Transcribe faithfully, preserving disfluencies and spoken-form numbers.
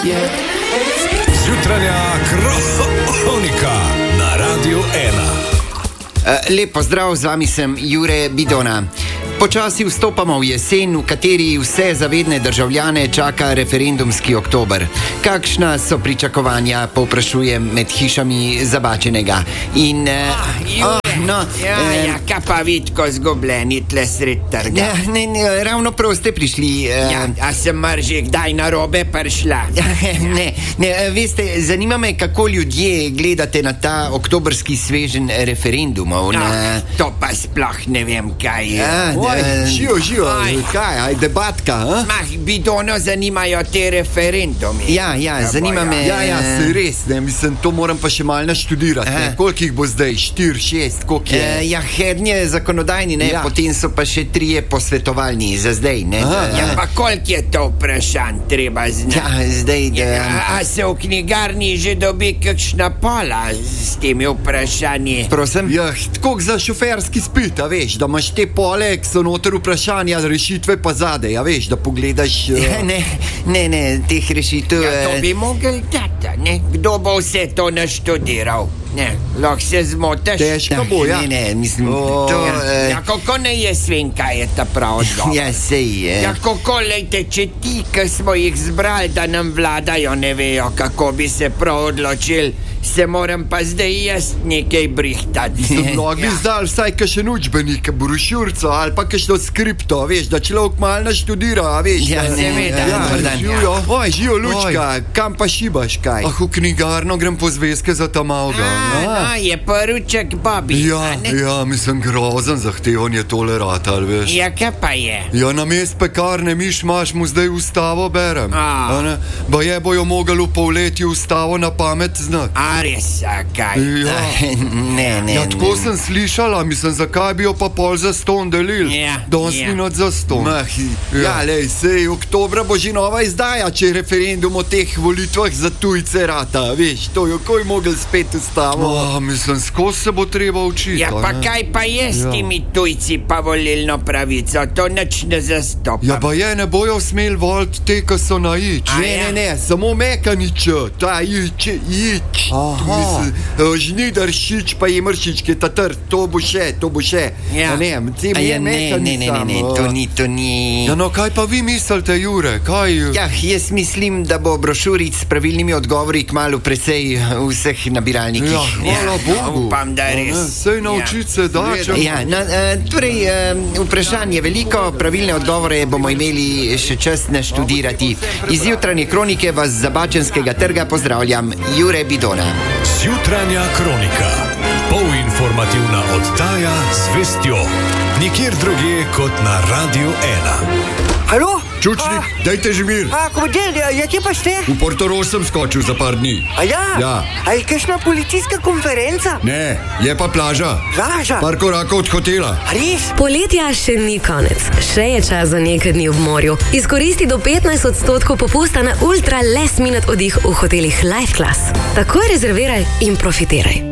Jutranja kronika na Radiu ena. Lep pozdrav, z vami sem Jure Bidona. Počasi vstopamo v jesen, v kateri vse zavedne državljane čaka referendumski oktober. Kakšna so pričakovanja, povprašujem med hišami Zabačenega. In... Uh, oh, no, ja, eh, ja, kaj pa vidko zgubljeni tle sred trga? Ja, ne, ne, ravno prav ste prišli. Uh, Ja, a sem mar že kdaj na robe prišla? ne, ne, veste, zanima me, kako ljudje gledate na ta oktobrski sveženj referendumov. No, Na... to pa sploh ne vem, kaj je. Ja, Oj, živo, živo, Aj. kaj, aj debatka, a? Mah, Bidono zanimajo te referendumi. Ja, ja, zanima me... Ja, ja, se res, ne, mislim, to moram pa še malo naštudirati, ne, Aha. koliko jih bo zdaj, štir, šest, koliko je? Eh, ja, hednje zakonodajni, ne, Ja. potem so pa še trije posvetovalni za zdaj, ne. Aha, Ja, pa koliko je to vprašanj treba znati? Ja, zdaj, da... Ja, a, a se v knjigarni že dobi kakšna pola s temi vprašanji? Prosim? Ja, tako za šoferski spit, a veš, da imaš te pole, ki so noter vprašanja, rešitve pa zadej, a veš, da pogledaš... Ja, Uh... ne, ne, ne, teh rešitev... Ja, to eh, bi mogel dati, ne? Kdo bo vse to naštudiral? Ne, lahko se zmotiš. Težko bo, ja. Ne, ne, mislim, O, to... Ja, eh, ja, kako ne jaz vem, kaj je ta prav odgovor? Ja, sej, eh. Ja, kako, lejte, če ti, ki smo jih zbrali, da nam vladajo, ne vejo, kako bi se prav odločili, se moram pa zdaj jaz nekaj brihtati. Mnogi bi zdal vsaj kakšen učbenik, brošurco ali pa kakšno skripto, veš, da človek malo naštudira, a veš. Ja, da- seveda, ja, dober dan. živijo, oj, živijo, Lučka, kam pa šibaš kaj? Ah, v knjigarno grem po zvezke za tamavga. A, no, je poruček Bobby. Ja, a ne? ja, mislim, grozen zahteven je tole ratal, veš. Ja, kaj pa je? Ja, na mest pekarne miš imaš mu zdaj ustavo berem. A. A ne? Ba je bojo mogli v polletju ustavo na pamet znati. A res, a kaj? Ja. Ne, ne, Ja, tako ne. sem slišala, mislim, zakaj bi jo pa pol za ston delili. Ja, Danes ja. ni noč za ston. Ja, ja lej, sej, oktobra bo že nova izdaja, če je referendum o teh volitvah za tujce rata, veš, to jo koj mogel spet ustavo. Oh, mislim, skozi se bo treba učiti. Ja, a pa ne? kaj pa je s Ja. temi tujci pa volilno pravico? To nič ne zastopa. Ja, pa je, ne bojo smeli voliti te, ki so na ič. A Ne, ja? ne, ne, samo mekanič, ta ič, ič. Aha. Mislim, eh, žnidaršič pa je mršič, ki je ta trd, to bo še, to bo še. Ja. A ne, tem A je ja, ne, mekanič ne, ne, ne, ne, samo. to ni, to ni... Ja, no, kaj pa vi mislite, Jure, kaj... Ja, jaz mislim, da bo brošuric s pravilnimi odgovori kmalu precej v vseh nabiralnikih. Ja, hvala Bogu. upam, da A ne, res. Sej naučiti se da, če... Ja, na, eh, torej, eh, vprašanje je veliko, pravilne odgovore bomo imeli še čas naštudirati. Iz jutranje kronike vas z Zabačenskega trga pozdravljam, Jure Bidona. Jutranja kronika. Polinformativna oddaja z vestjo. Nikjer drugje kot na Radiu ena. Halo? Čučnik, dajte že mir. A, komandant, ja, kje pa ste? V Portorož sem skočil za par dni. A ja? Ja. A je kakšna policijska konferenca? Ne, je pa plaža. Plaža? Par korakov od hotela. A res? Poletja še ni konec, še je čas za nekaj dni v morju. Izkoristi do petnajst odstotkov popusta na ultra last minute oddih v hotelih Life Class. Takoj rezerviraj in profitiraj.